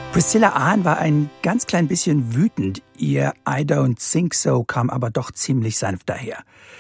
Priscilla Ahn war ein ganz klein bisschen wütend. Ihr I don't think so kam aber doch ziemlich sanft daher.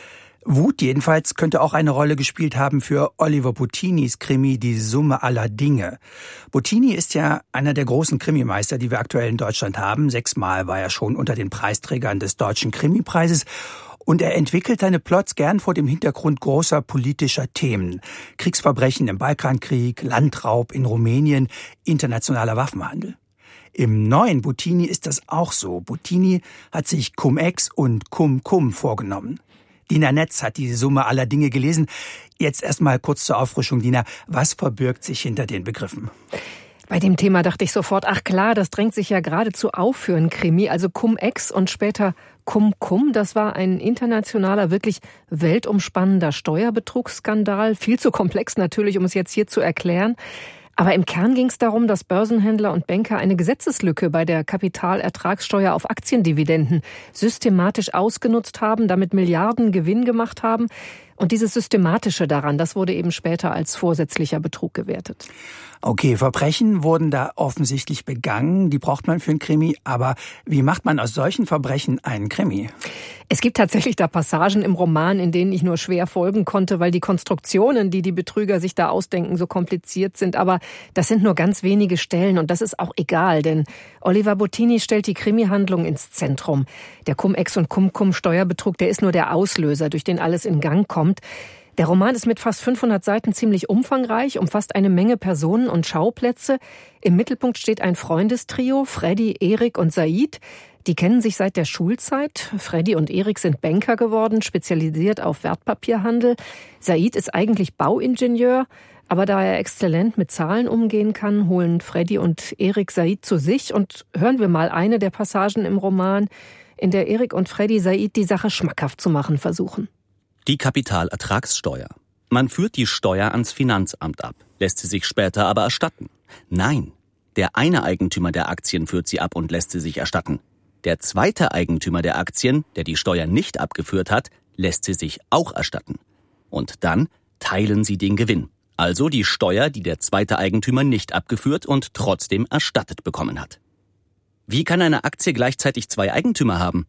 Wut jedenfalls könnte auch eine Rolle gespielt haben für Oliver Bottinis Krimi Die Summe aller Dinge. Bottini ist ja einer der großen Krimimeister, die wir aktuell in Deutschland haben. 6-mal war er schon unter den Preisträgern des Deutschen Krimipreises. Und er entwickelt seine Plots gern vor dem Hintergrund großer politischer Themen. Kriegsverbrechen im Balkankrieg, Landraub in Rumänien, internationaler Waffenhandel. Im neuen Bottini ist das auch so. Bottini hat sich Cum-Ex und Cum-Cum vorgenommen. Dina Netz hat die Summe aller Dinge gelesen. Jetzt erstmal kurz zur Auffrischung, Dina. Was verbirgt sich hinter den Begriffen? Bei dem Thema dachte ich sofort, ach klar, das drängt sich ja geradezu auf für einen Krimi. Also Cum-Ex und später Cum-Cum, das war ein internationaler, wirklich weltumspannender Steuerbetrugsskandal. Viel zu komplex natürlich, um es jetzt hier zu erklären. Aber im Kern ging es darum, dass Börsenhändler und Banker eine Gesetzeslücke bei der Kapitalertragssteuer auf Aktiendividenden systematisch ausgenutzt haben, damit Milliarden Gewinn gemacht haben. Und dieses Systematische daran, das wurde eben später als vorsätzlicher Betrug gewertet. Okay, Verbrechen wurden da offensichtlich begangen, die braucht man für einen Krimi. Aber wie macht man aus solchen Verbrechen einen Krimi? Es gibt tatsächlich da Passagen im Roman, in denen ich nur schwer folgen konnte, weil die Konstruktionen, die die Betrüger sich da ausdenken, so kompliziert sind. Aber das sind nur ganz wenige Stellen und das ist auch egal, denn Oliver Bottini stellt die Krimi-Handlung ins Zentrum. Der Cum-Ex und Cum-Cum-Steuerbetrug, der ist nur der Auslöser, durch den alles in Gang kommt. Der Roman ist mit fast 500 Seiten ziemlich umfangreich, umfasst eine Menge Personen und Schauplätze. Im Mittelpunkt steht ein Freundestrio, Freddy, Erik und Said. Die kennen sich seit der Schulzeit. Freddy und Erik sind Banker geworden, spezialisiert auf Wertpapierhandel. Said ist eigentlich Bauingenieur, aber da er exzellent mit Zahlen umgehen kann, holen Freddy und Erik Said zu sich. Und hören wir mal eine der Passagen im Roman, in der Erik und Freddy Said die Sache schmackhaft zu machen versuchen. Die Kapitalertragssteuer. Man führt die Steuer ans Finanzamt ab, lässt sie sich später aber erstatten. Nein, der eine Eigentümer der Aktien führt sie ab und lässt sie sich erstatten. Der zweite Eigentümer der Aktien, der die Steuer nicht abgeführt hat, lässt sie sich auch erstatten. Und dann teilen sie den Gewinn. Also die Steuer, die der zweite Eigentümer nicht abgeführt und trotzdem erstattet bekommen hat. Wie kann eine Aktie gleichzeitig 2 Eigentümer haben?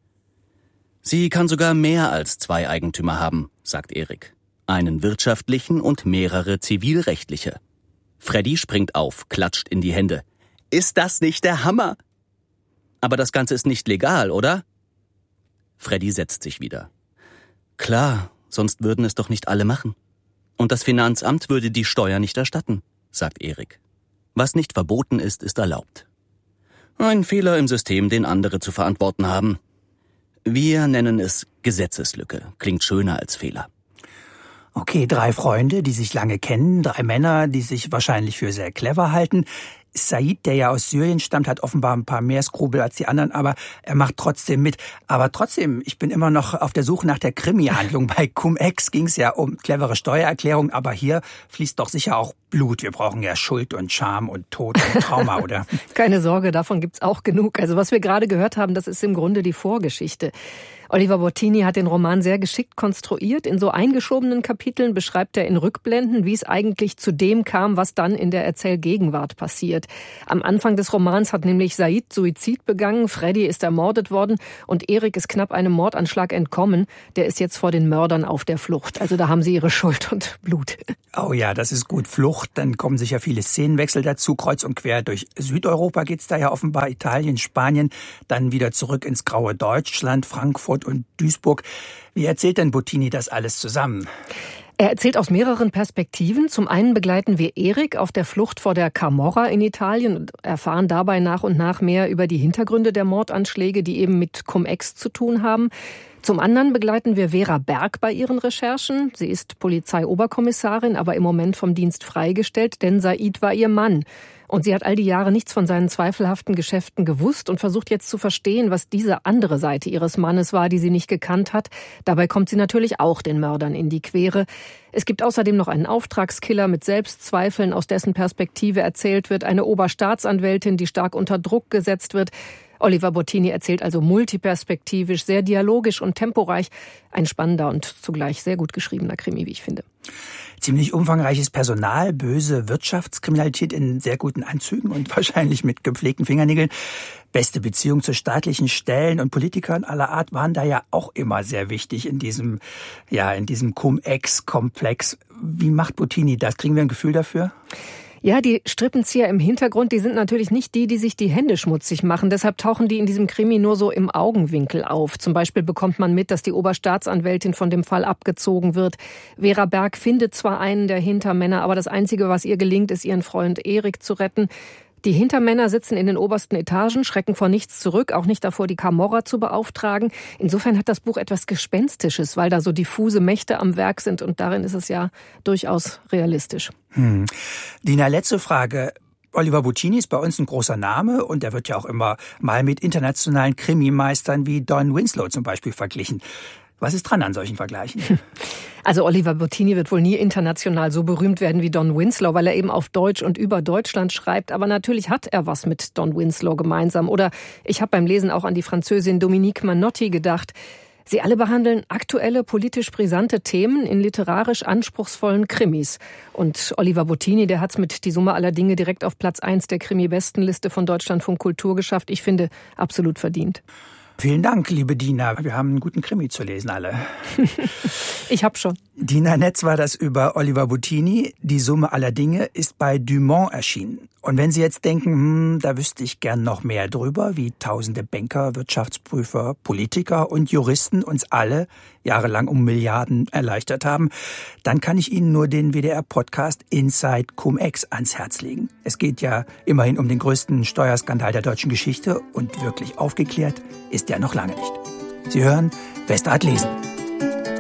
Sie kann sogar mehr als 2 Eigentümer haben, sagt Erik. Einen wirtschaftlichen und mehrere zivilrechtliche. Freddy springt auf, klatscht in die Hände. Ist das nicht der Hammer? Aber das Ganze ist nicht legal, oder? Freddy setzt sich wieder. Klar, sonst würden es doch nicht alle machen. Und das Finanzamt würde die Steuer nicht erstatten, sagt Erik. Was nicht verboten ist, ist erlaubt. Ein Fehler im System, den andere zu verantworten haben. Wir nennen es Gesetzeslücke. Klingt schöner als Fehler. Okay, 3 Freunde, die sich lange kennen, 3 Männer, die sich wahrscheinlich für sehr clever halten. Said, der ja aus Syrien stammt, hat offenbar ein paar mehr Skrupel als die anderen, aber er macht trotzdem mit. Aber trotzdem, ich bin immer noch auf der Suche nach der Krimi-Handlung. Bei Cum-Ex ging es ja um clevere Steuererklärung, aber hier fließt doch sicher auch Blut. Wir brauchen ja Schuld und Scham und Tod und Trauma, oder? Keine Sorge, davon gibt's auch genug. Also was wir gerade gehört haben, das ist im Grunde die Vorgeschichte. Oliver Bottini hat den Roman sehr geschickt konstruiert. In so eingeschobenen Kapiteln beschreibt er in Rückblenden, wie es eigentlich zu dem kam, was dann in der Erzählgegenwart passiert. Am Anfang des Romans hat nämlich Said Suizid begangen, Freddy ist ermordet worden und Erik ist knapp einem Mordanschlag entkommen. Der ist jetzt vor den Mördern auf der Flucht. Also da haben sie ihre Schuld und Blut. Oh ja, das ist gut. Flucht, dann kommen sicher viele Szenenwechsel dazu. Kreuz und quer durch Südeuropa geht's da ja offenbar, Italien, Spanien, dann wieder zurück ins graue Deutschland, Frankfurt und Duisburg. Wie erzählt denn Bottini das alles zusammen? Er erzählt aus mehreren Perspektiven. Zum einen begleiten wir Erik auf der Flucht vor der Camorra in Italien und erfahren dabei nach und nach mehr über die Hintergründe der Mordanschläge, die eben mit Cum-Ex zu tun haben. Zum anderen begleiten wir Vera Berg bei ihren Recherchen. Sie ist Polizeioberkommissarin, aber im Moment vom Dienst freigestellt, denn Said war ihr Mann. Und sie hat all die Jahre nichts von seinen zweifelhaften Geschäften gewusst und versucht jetzt zu verstehen, was diese andere Seite ihres Mannes war, die sie nicht gekannt hat. Dabei kommt sie natürlich auch den Mördern in die Quere. Es gibt außerdem noch einen Auftragskiller mit Selbstzweifeln, aus dessen Perspektive erzählt wird, eine Oberstaatsanwältin, die stark unter Druck gesetzt wird. Oliver Bottini erzählt also multiperspektivisch, sehr dialogisch und temporeich. Ein spannender und zugleich sehr gut geschriebener Krimi, wie ich finde. Ziemlich umfangreiches Personal, böse Wirtschaftskriminalität in sehr guten Anzügen und wahrscheinlich mit gepflegten Fingernägeln. Beste Beziehungen zu staatlichen Stellen und Politikern aller Art waren da ja auch immer sehr wichtig in diesem Cum-Ex-Komplex. Wie macht Bottini das? Kriegen wir ein Gefühl dafür? Ja, die Strippenzieher im Hintergrund, die sind natürlich nicht die sich die Hände schmutzig machen. Deshalb tauchen die in diesem Krimi nur so im Augenwinkel auf. Zum Beispiel bekommt man mit, dass die Oberstaatsanwältin von dem Fall abgezogen wird. Vera Berg findet zwar einen der Hintermänner, aber das Einzige, was ihr gelingt, ist, ihren Freund Erik zu retten. Die Hintermänner sitzen in den obersten Etagen, schrecken vor nichts zurück, auch nicht davor, die Camorra zu beauftragen. Insofern hat das Buch etwas Gespenstisches, weil da so diffuse Mächte am Werk sind und darin ist es ja durchaus realistisch. Dina, letzte Frage. Oliver Bottini ist bei uns ein großer Name und er wird ja auch immer mal mit internationalen Krimimeistern wie Don Winslow zum Beispiel verglichen. Was ist dran an solchen Vergleichen? Also Oliver Bottini wird wohl nie international so berühmt werden wie Don Winslow, weil er eben auf Deutsch und über Deutschland schreibt. Aber natürlich hat er was mit Don Winslow gemeinsam. Oder ich habe beim Lesen auch an die Französin Dominique Manotti gedacht. Sie alle behandeln aktuelle, politisch brisante Themen in literarisch anspruchsvollen Krimis. Und Oliver Bottini, der hat's mit Die Summe aller Dinge direkt auf Platz 1 der Krimi-Bestenliste von Deutschlandfunk Kultur geschafft. Ich finde, absolut verdient. Vielen Dank, liebe Dina. Wir haben einen guten Krimi zu lesen, alle. Ich hab schon. Dina Netz war das über Oliver Bottini. Die Summe aller Dinge ist bei Dumont erschienen. Und wenn Sie jetzt denken, da wüsste ich gern noch mehr drüber, wie tausende Banker, Wirtschaftsprüfer, Politiker und Juristen uns alle jahrelang um Milliarden erleichtert haben, dann kann ich Ihnen nur den WDR-Podcast Inside Cum-Ex ans Herz legen. Es geht ja immerhin um den größten Steuerskandal der deutschen Geschichte und wirklich aufgeklärt ist er noch lange nicht. Sie hören Westart lesen.